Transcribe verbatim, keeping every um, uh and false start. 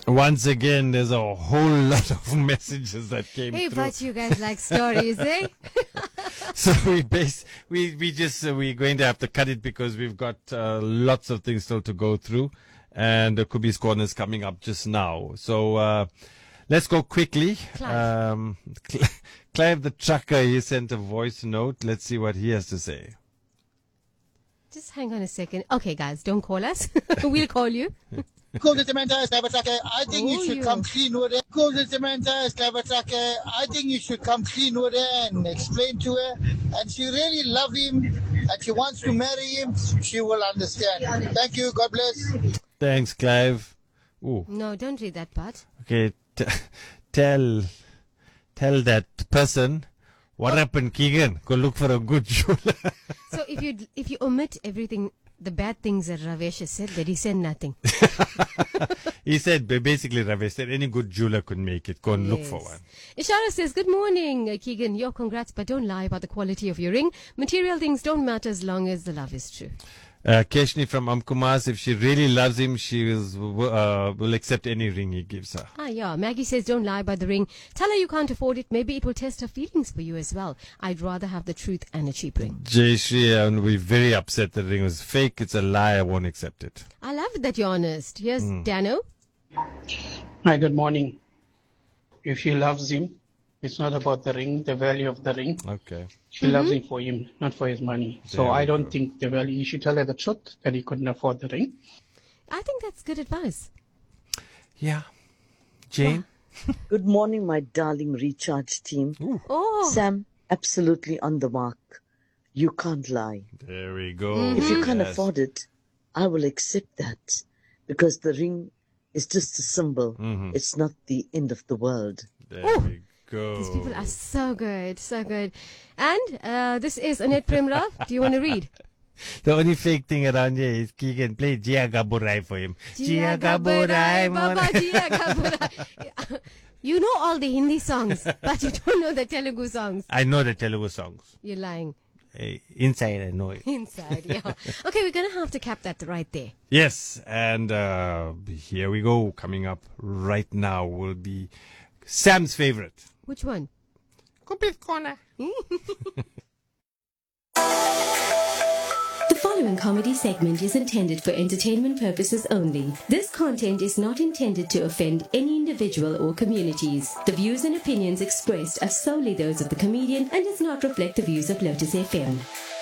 Once again, there's a whole lot of messages that came Hey, through. but you guys like stories, eh? So we base we we just uh, we're going to have to cut it because we've got uh, lots of things still to go through, and the Kubi's Corner is coming up just now. So uh, let's go quickly. Clive. Um, Clive the trucker, he sent a voice note. Let's see what he has to say. Just hang on a second. Okay, guys, don't call us. We'll call you. Cool the Dementors, Clever I think you Oh, should you. come clean with it. Cool the Dementors, Clever I think you should come clean with her and explain to her. And she really loves him and she wants to marry him. She will understand. Thank you. God bless. Thanks, Clive. Ooh, No, don't read that part. okay. T- tell tell that person what happened, Keegan. Go look for a good jeweler. So if you if you omit everything, the bad things that Ravesh has said, then he said nothing. He said ba- basically, Ravesh said any good jeweler could make it. Go and look for Yes. one. Ishara says, good morning, uh, Keegan. Your congrats, but don't lie about the quality of your ring. Material things don't matter as long as the love is true. Uh, Keshni from Amkumas, if she really loves him, she is, uh, will accept any ring he gives her. Ah, yeah. Maggie says, don't lie about the ring. Tell her you can't afford it. Maybe it will test her feelings for you as well. I'd rather have the truth and a cheap ring. Jay Shri uh, will be very upset the ring was fake. It's a lie. I won't accept it. I love it that you're honest. Here's Dano. Hi, good morning. If she loves him, it's not about the ring, the value of the ring. Okay. She loves him for him, not for his money. So There we I don't go. think the value, you should tell her the truth that he couldn't afford the ring. I think that's good advice. Yeah. Jane? Good morning, my darling recharge team. Oh, Sam, absolutely on the mark. You can't lie. There we go. If you can't Yes. afford it, I will accept that because the ring is just a symbol. Mhm. It's not the end of the world. There Oh. we go. these people are so good, so good. And uh, this is Annette Premra. Do you want to read? The only fake thing around here is Keegan play Jia Gaburai for him. Jia Gaburai, Baba Jia Gaburai. You know all the Hindi songs, but you don't know the Telugu songs. I know the Telugu songs. You're lying. Eh, Inside I know it. Inside, yeah. Okay, we're going to have to cap that right there. Yes, and uh, here we go. Coming up right now will be Sam's favorite. Which one? Kubi's Corner. The following comedy segment is intended for entertainment purposes only. This content is not intended to offend any individual or communities. The views and opinions expressed are solely those of the comedian and does not reflect the views of Lotus F M.